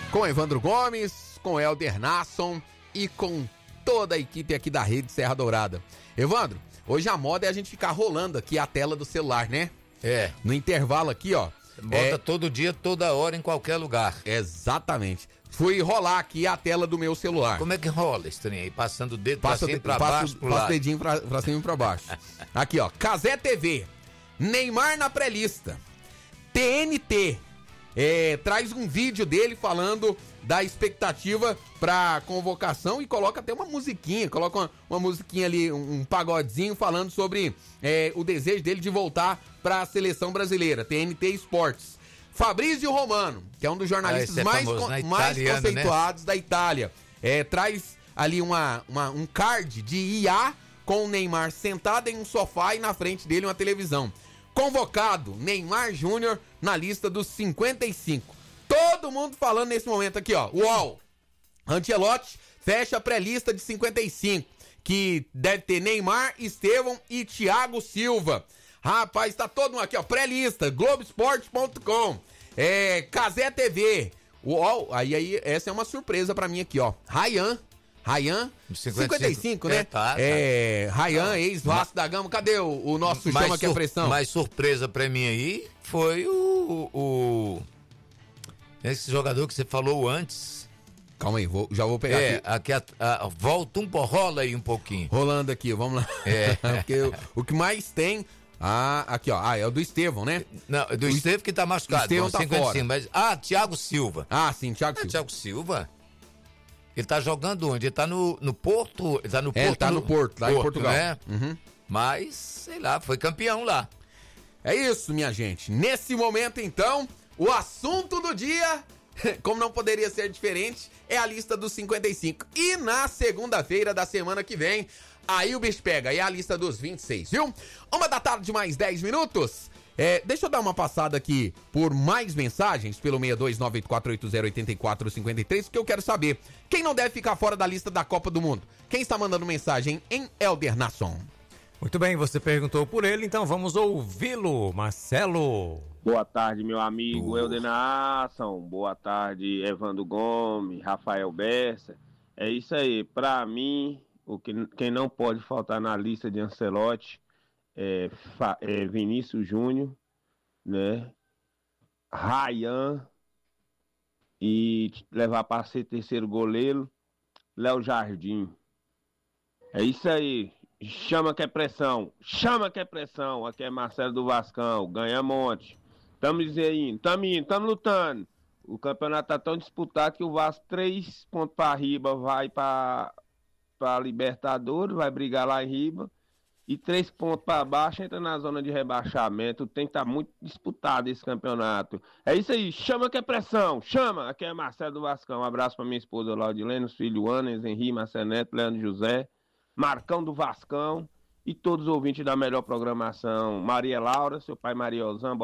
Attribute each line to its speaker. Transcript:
Speaker 1: com Evandro Gomes, com Helder Nasson e com toda a equipe aqui da Rede Serra Dourada. Evandro, hoje a moda é a gente ficar rolando aqui a tela do celular, né?
Speaker 2: É.
Speaker 1: No intervalo aqui, ó.
Speaker 2: Bota todo dia, toda hora, em qualquer lugar.
Speaker 1: Exatamente. Fui rolar aqui a tela do meu celular.
Speaker 2: Como é que rola esse trem aí? Passando o dedo pra cima e pra baixo, pro
Speaker 1: lado. Passa o
Speaker 2: lado.
Speaker 1: dedinho pra cima e pra baixo. Aqui, ó. Cazé TV. Neymar na pré-lista. TNT. Traz um vídeo dele falando da expectativa pra convocação e coloca até uma musiquinha, coloca uma musiquinha ali, um pagodinho falando sobre o desejo dele de voltar pra seleção brasileira, TNT Esportes. Fabrício Romano, que é um dos jornalistas mais conceituados, né, da Itália, traz ali um card de IA com o Neymar sentado em um sofá e na frente dele uma televisão. Convocado, Neymar Júnior na lista dos 55. Todo mundo falando nesse momento aqui, ó. UOL. Ancelotti fecha a pré-lista de 55, que deve ter Neymar, Estevão e Thiago Silva. Rapaz, tá todo mundo aqui, ó. Pré-lista, Globoesporte.com. Cazé TV. UOL, aí essa é uma surpresa pra mim aqui, ó. Rayan, 55, né?
Speaker 2: Tá.
Speaker 1: Rayan, ex-Vasco da Gama. Cadê o nosso chama que é pressão?
Speaker 2: Mais surpresa pra mim aí foi esse jogador que você falou antes.
Speaker 1: Calma aí, já vou pegar aqui.
Speaker 2: Aqui volta rola aí um pouquinho.
Speaker 1: Rolando aqui, vamos lá. Porque o que mais tem... aqui, ó. É o do Estevão, né?
Speaker 2: Não, é do Estevão que tá machucado.
Speaker 1: Estevão tá 55, fora.
Speaker 2: Mas, Thiago Silva.
Speaker 1: Sim, Thiago Silva.
Speaker 2: Thiago Silva? Ele tá jogando onde? Ele tá no Porto? Ele tá no Porto?
Speaker 1: Ele tá no Porto, lá em Portugal.
Speaker 2: Né?
Speaker 1: Uhum.
Speaker 2: Mas, sei lá, foi campeão lá.
Speaker 1: É isso, minha gente. Nesse momento, então, o assunto do dia, como não poderia ser diferente, é a lista dos 55. E na segunda-feira da semana que vem, aí o bicho pega, é a lista dos 26, viu? 1h mais 10 minutos. Deixa eu dar uma passada aqui por mais mensagens pelo 62984808453, porque eu quero saber quem não deve ficar fora da lista da Copa do Mundo. Quem está mandando mensagem em Helder Nasson?
Speaker 3: Muito bem, você perguntou por ele, então vamos ouvi-lo, Marcelo.
Speaker 4: Boa tarde, meu amigo Helder Nasson. Boa tarde, Evandro Gomes, Rafael Bessa. É isso aí, pra mim, quem não pode faltar na lista de Ancelotti é Vinícius Júnior, né? Rayan, e levar para ser terceiro goleiro, Léo Jardim. É isso aí. Chama que é pressão. Aqui é Marcelo do Vascão. Ganha monte. Tamo indo, tamo lutando. O campeonato tá tão disputado que o Vasco 3 pontos para riba vai para Libertadores, vai brigar lá em riba. E 3 pontos para baixo entra na zona de rebaixamento. Tem que estar muito disputado esse campeonato. É isso aí, chama que é pressão. Chama, aqui é Marcelo do Vascão. Um abraço para minha esposa Laudilene, os filhos Ana, Henri, Marcelo Neto, Leandro José, Marcão do Vascão e todos os ouvintes da melhor programação. Maria Laura, seu pai Mariozão.